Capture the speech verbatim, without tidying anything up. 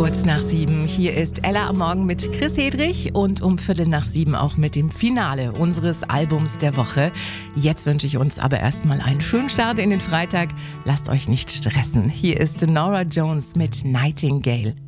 Kurz nach sieben. Hier ist Ella am Morgen mit Chris Hedrich und um Viertel nach sieben auch mit dem Finale unseres Albums der Woche. Jetzt wünsche ich uns aber erstmal einen schönen Start in den Freitag. Lasst euch nicht stressen. Hier ist Norah Jones mit Nightingale.